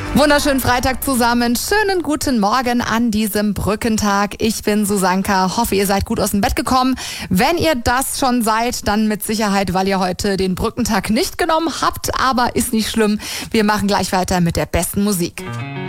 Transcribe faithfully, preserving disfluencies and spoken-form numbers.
Wunderschönen Freitag zusammen. Schönen guten Morgen an diesem Brückentag. Ich bin Susanka. Hoffe, ihr seid gut aus dem Bett gekommen. Wenn ihr das schon seid, dann mit Sicherheit, weil ihr heute den Brückentag nicht genommen habt. Aber ist nicht schlimm. Wir machen gleich weiter mit der besten Musik.